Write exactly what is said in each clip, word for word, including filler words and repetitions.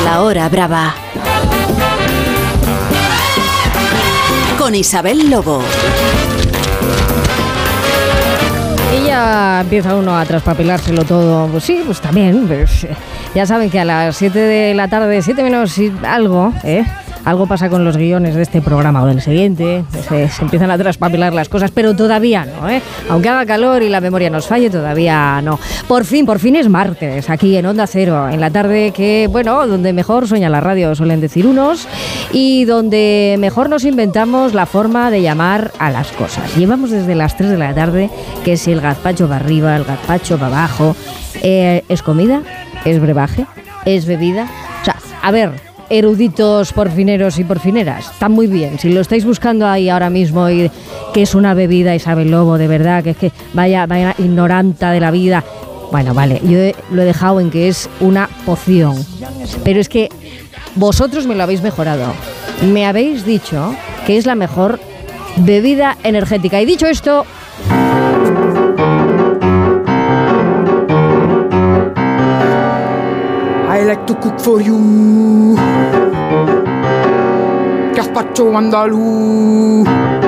La Hora Brava. Con Isabel Lobo. Y ya empieza uno a traspapelárselo todo. Pues sí, pues también. Pues, ya saben que a las siete de la tarde, siete menos algo, ¿eh? Algo pasa con los guiones de este programa o del siguiente, se, se empiezan a traspapelar las cosas, pero todavía no, ¿eh? Aunque haga calor y la memoria nos falle, todavía no. Por fin, por fin es martes, aquí en Onda Cero, en la tarde que, bueno, donde mejor sueña la radio, suelen decir unos, y donde mejor nos inventamos la forma de llamar a las cosas. Llevamos desde las tres de la tarde, que si el gazpacho va arriba, el gazpacho va abajo, eh, ¿es comida? ¿Es brebaje? ¿Es bebida? O sea, a ver... eruditos porfineros y porfineras, está muy bien. Si lo estáis buscando ahí ahora mismo y que es una bebida, Isabel Lobo, de verdad, que es que vaya, vaya ignoranta de la vida. Bueno, vale, yo he, lo he dejado en que es una poción. Pero es que vosotros me lo habéis mejorado. Me habéis dicho que es la mejor bebida energética. Y dicho esto... I like to cook for you. Gazpacho andaluz.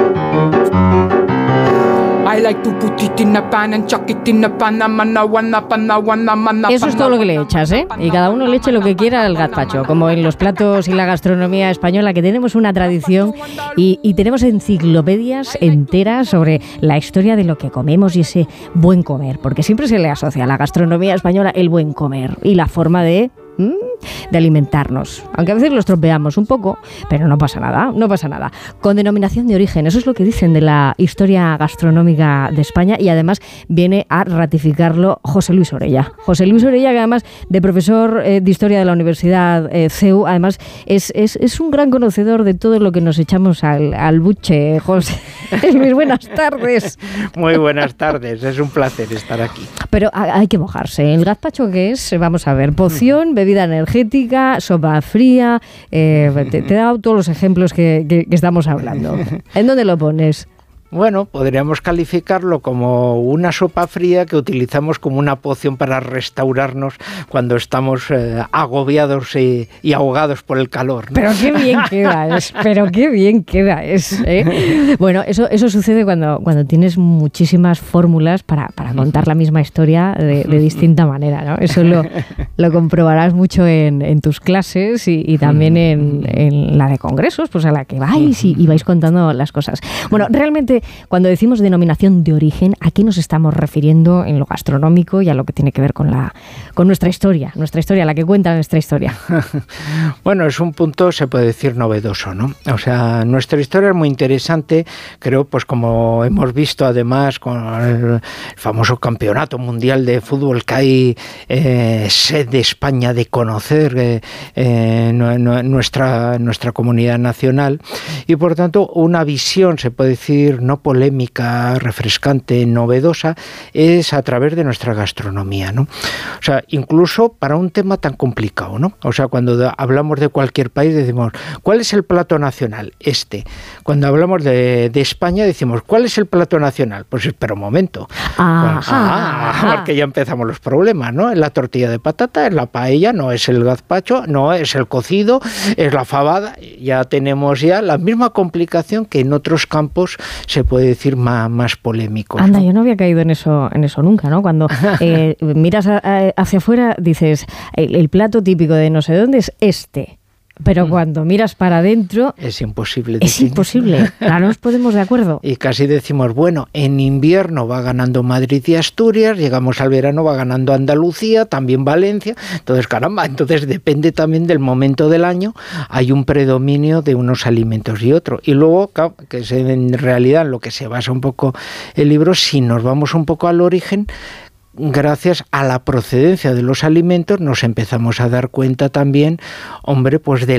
I like to put it in a pan and chuck it in a pan. Mana, wana, pana, wana, mana, Eso es todo lo que le echas, ¿eh? Y cada uno le eche lo que quiera al gazpacho, como en los platos y la gastronomía española, que tenemos una tradición y, y tenemos enciclopedias enteras sobre la historia de lo que comemos y ese buen comer, porque siempre se le asocia a la gastronomía española el buen comer y la forma de... de alimentarnos, aunque a veces lo estropeamos un poco, pero no pasa nada, no pasa nada. Con denominación de origen, eso es lo que dicen de la historia gastronómica de España, y además viene a ratificarlo José Luis Orella. José Luis Orella, que además de profesor eh, de historia de la Universidad eh, C E U, además es, es, es un gran conocedor de todo lo que nos echamos al, al buche. José Luis, buenas tardes. Muy buenas tardes, es un placer estar aquí. Pero hay que mojarse. ¿El gazpacho qué es? Vamos a ver, poción, bebida energética, sopa fría, eh, te, te he dado todos los ejemplos que, que, que estamos hablando. ¿En dónde lo pones? Bueno, podríamos calificarlo como una sopa fría que utilizamos como una poción para restaurarnos cuando estamos eh, agobiados y, y ahogados por el calor, ¿no? Pero qué bien queda, es, pero qué bien queda es, ¿eh? Bueno, eso, eso sucede cuando, cuando tienes muchísimas fórmulas para, para contar la misma historia de, de distinta manera, ¿no? Eso lo, lo comprobarás mucho en, en tus clases y, y también en, en la de congresos, pues a la que vais y, y vais contando las cosas. Bueno, realmente cuando decimos denominación de origen, ¿a qué nos estamos refiriendo en lo gastronómico y a lo que tiene que ver con la con nuestra historia, nuestra historia, la que cuenta nuestra historia? Bueno, es un punto, se puede decir, novedoso, ¿no? O sea, nuestra historia es muy interesante, creo, pues como hemos visto además con el famoso campeonato mundial de fútbol que hay eh, sed de España de conocer eh, eh, nuestra, nuestra comunidad nacional, y por tanto una visión, se puede decir, no polémica, refrescante, novedosa, es a través de nuestra gastronomía, ¿no? O sea, incluso para un tema tan complicado, ¿no? O sea, cuando hablamos de cualquier país decimos, ¿cuál es el plato nacional? Este. Cuando hablamos de, de España decimos, ¿cuál es el plato nacional? Pues espera un momento. Ajá, pues, ah, ajá. Porque ya empezamos los problemas, ¿no? Es la tortilla de patata, es la paella, no es el gazpacho, no es el cocido, es la fabada. Ya tenemos ya la misma complicación que en otros campos se puede decir más, más polémicos. Anda, ¿no? yo no había caído en eso, en eso nunca, ¿no? Cuando eh, miras a, a, hacia afuera, dices, el, el plato típico de no sé dónde es este. Pero cuando miras para adentro... Es imposible. Es imposible. No nos ponemos de acuerdo. Y casi decimos, bueno, en invierno va ganando Madrid y Asturias, llegamos al verano, va ganando Andalucía, también Valencia. Entonces, caramba, entonces depende también del momento del año. Hay un predominio de unos alimentos y otros. Y luego, que es en realidad en lo que se basa un poco el libro, si nos vamos un poco al origen, gracias a la procedencia de los alimentos nos empezamos a dar cuenta también, hombre, pues de